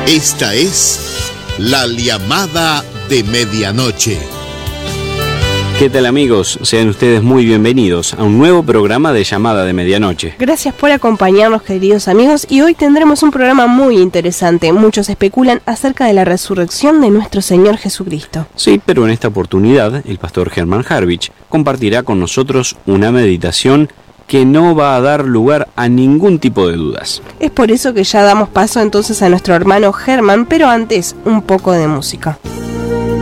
Esta es la llamada de medianoche. ¿Qué tal, amigos? Sean ustedes muy bienvenidos a un nuevo programa de Llamada de Medianoche. Gracias por acompañarnos, queridos amigos, y hoy tendremos un programa muy interesante. Muchos especulan acerca de la resurrección de nuestro Señor Jesucristo. Sí, pero en esta oportunidad el pastor Germán Harvich compartirá con nosotros una meditación que no va a dar lugar a ningún tipo de dudas. Es por eso que ya damos paso entonces a nuestro hermano Germán, pero antes un poco de música.